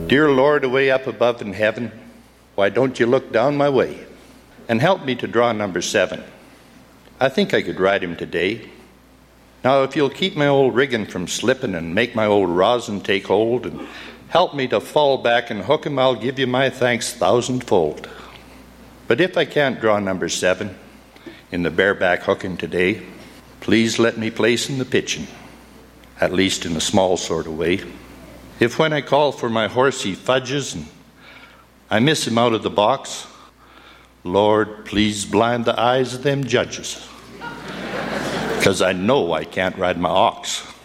Dear Lord, away up above in heaven, why don't you look down my way and help me to draw number 7? I think I could ride him today. Now, if you'll keep my old rigging from slipping and make my old rosin take hold and help me to fall back and hook him, I'll give you my thanks 1,000-fold. But if I can't draw number 7 in the bareback hooking today, please let me place in the pitching, at least in a small sort of way. If when I call for my horse he fudges and I miss him out of the box, Lord, please blind the eyes of them judges, 'cause I know I can't ride my ox.